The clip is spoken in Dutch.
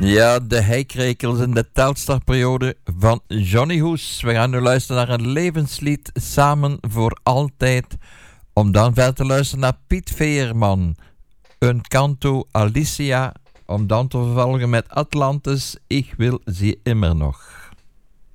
Ja, de heikrekels in de Telstar-periode van Johnny Hoes. We gaan nu luisteren naar een levenslied, Samen voor altijd. Om dan verder te luisteren naar Piet Veerman, een canto Alicia. Om dan te vervolgen met Atlantis, Ik wil ze immer nog.